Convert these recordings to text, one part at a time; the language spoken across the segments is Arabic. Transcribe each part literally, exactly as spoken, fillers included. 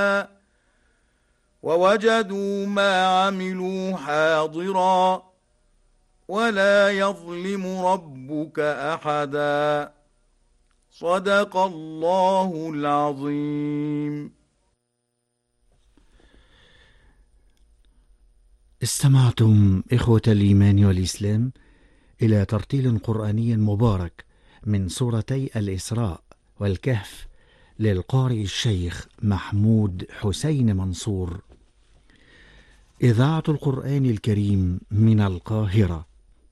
ووجدوا ما عملوا حاضرا ولا يظلم ربك أحدا. صدق الله العظيم. استمعتم إخوة الإيمان والإسلام إلى ترتيل قرآني مبارك من سورتي الإسراء والكهف للقارئ الشيخ محمود حسين منصور. إذاعة القرآن الكريم من القاهرة.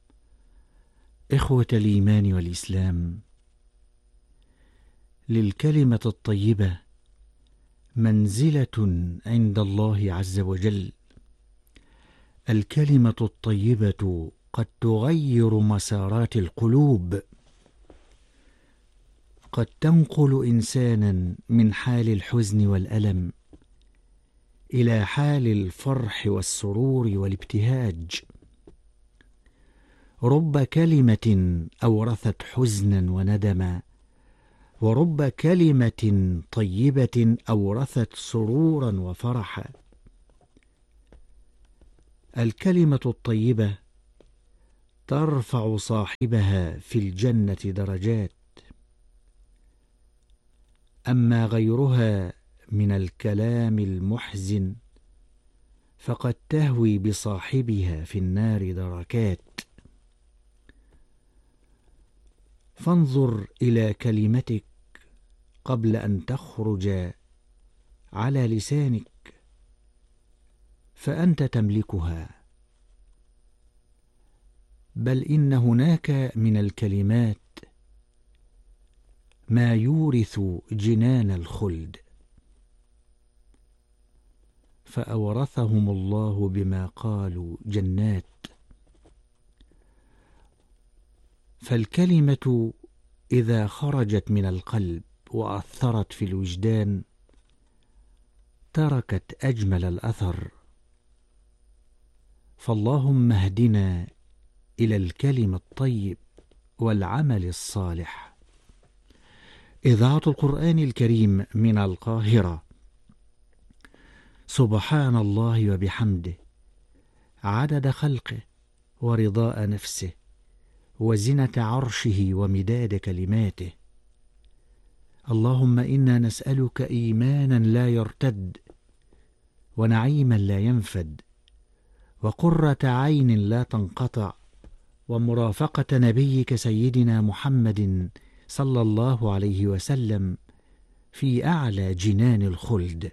إخوة الإيمان والإسلام، للكلمة الطيبة منزلة عند الله عز وجل. الكلمة الطيبة قد تغير مسارات القلوب، قد تنقل إنسانا من حال الحزن والألم إلى حال الفرح والسرور والابتهاج. رب كلمة أورثت حزنا وندما، ورب كلمة طيبة أورثت سرورا وفرحا. الكلمة الطيبة ترفع صاحبها في الجنة درجات، أما غيرها من الكلام المحزن فقد تهوي بصاحبها في النار دركات. فانظر إلى كلمتك قبل أن تخرج على لسانك، فأنت تملكها. بل إن هناك من الكلمات ما يورث جنان الخلد، فأورثهم الله بما قالوا جنات. فالكلمة إذا خرجت من القلب وأثرت في الوجدان تركت أجمل الأثر. فاللهم اهدنا إلى الكلم الطيب والعمل الصالح. إذاعة القرآن الكريم من القاهرة. سبحان الله وبحمده عدد خلقه ورضاء نفسه وزنة عرشه ومداد كلماته. اللهم إنا نسألك إيمانا لا يرتد، ونعيما لا ينفد، وقرة عين لا تنقطع، ومرافقة نبيك سيدنا محمد صلى الله عليه وسلم في أعلى جنان الخلد.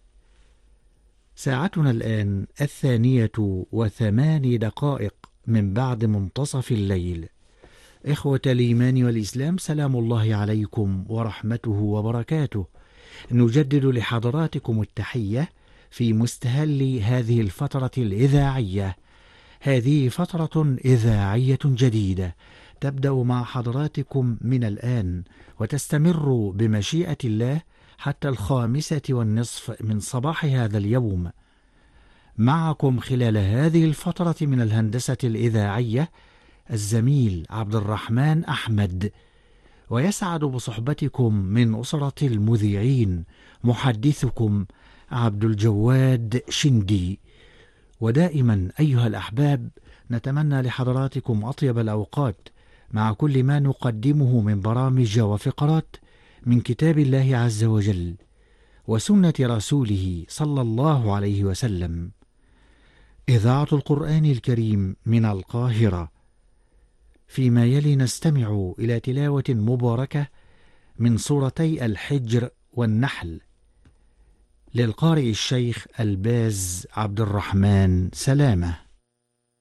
ساعتنا الآن الثانية وثماني دقائق من بعد منتصف الليل. إخوة الإيمان والإسلام، سلام الله عليكم ورحمته وبركاته. نجدد لحضراتكم التحية في مستهل هذه الفترة الإذاعية. هذه فترة إذاعية جديدة تبدأ مع حضراتكم من الآن وتستمر بمشيئة الله حتى الخامسة والنصف من صباح هذا اليوم. معكم خلال هذه الفترة من الهندسة الإذاعية الزميل عبد الرحمن أحمد، ويسعد بصحبتكم من أسرة المذيعين محدثكم عبد الجواد شندي. ودائما أيها الأحباب نتمنى لحضراتكم أطيب الأوقات مع كل ما نقدمه من برامج وفقرات من كتاب الله عز وجل وسنة رسوله صلى الله عليه وسلم. إذاعة القرآن الكريم من القاهرة. فيما يلي نستمع إلى تلاوة مباركة من سورتي الحجر والنحل للقارئ الشيخ الباز عبد الرحمن سلامة.